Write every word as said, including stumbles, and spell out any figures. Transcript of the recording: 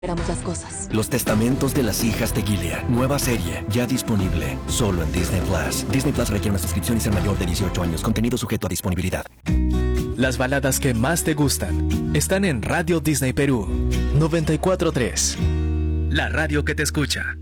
Éramos las cosas. Los testamentos de las hijas de Gilead. Nueva serie, ya disponible, solo en Disney Plus. Disney Plus requiere una suscripción y ser mayor de dieciocho años. Contenido sujeto a disponibilidad. Las baladas que más te gustan están en Radio Disney Perú noventa y cuatro punto tres. La radio que te escucha.